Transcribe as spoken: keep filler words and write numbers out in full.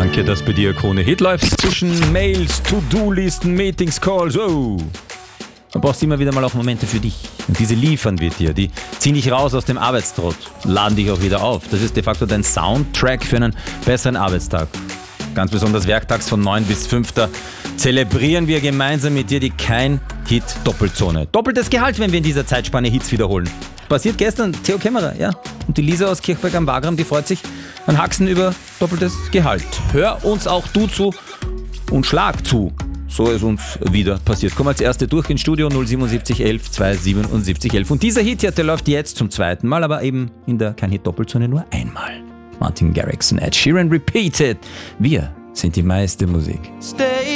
Danke, dass bei dir Krone Hit läuft zwischen Mails, To-Do-Listen, Meetings, Calls. Oh. Du brauchst immer wieder mal auch Momente für dich. Und diese liefern wir dir. Die ziehen dich raus aus dem Arbeitstrott, laden dich auch wieder auf. Das ist de facto dein Soundtrack für einen besseren Arbeitstag. Ganz besonders werktags von neun bis fünf. Da zelebrieren wir gemeinsam mit dir die Kein-Hit-Doppelzone. Doppeltes Gehalt, wenn wir in dieser Zeitspanne Hits wiederholen. Passiert gestern, Theo Kämmerer, ja. Und die Lisa aus Kirchberg am Wagram, die freut sich an Haxen über doppeltes Gehalt. Hör uns auch du zu und schlag zu. So ist uns wieder passiert. Komm als Erste durch ins Studio null siebenundsiebzig elf zweihundertsiebenundsiebzig elf. Und dieser Hit, ja, der läuft jetzt zum zweiten Mal, aber eben in der Kein-Hit-Doppelzone nur einmal. Martin Garrix und Ed Sheeran Repeated. Wir sind die meiste Musik. Stay